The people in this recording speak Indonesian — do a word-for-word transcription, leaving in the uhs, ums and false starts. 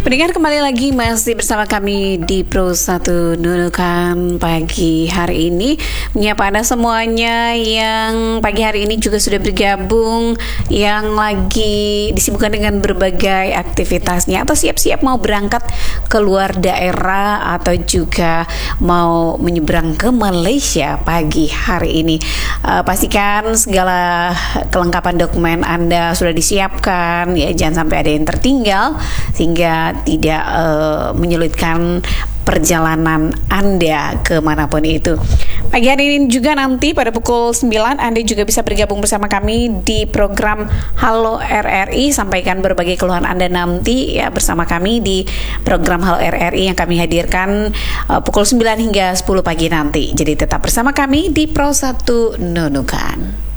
Pendengar, kembali lagi masih bersama kami di Pro satu Nunukan pagi hari ini. Menyapa Anda semuanya yang pagi hari ini juga sudah bergabung, yang lagi disibukkan dengan berbagai aktivitasnya atau siap-siap mau berangkat keluar daerah atau juga mau menyeberang ke Malaysia pagi hari ini. Uh, pastikan segala kelengkapan dokumen Anda sudah disiapkan, ya, jangan sampai ada yang tertinggal sehingga tidak uh, menyulitkan perjalanan Anda kemanapun itu. Pagi hari ini juga nanti pada pukul sembilan Anda juga bisa bergabung bersama kami di program Halo R R I. Sampaikan berbagai keluhan Anda nanti ya bersama kami di program Halo R R I yang kami hadirkan uh, pukul sembilan hingga sepuluh pagi nanti. Jadi tetap bersama kami di Pro satu Nunukan.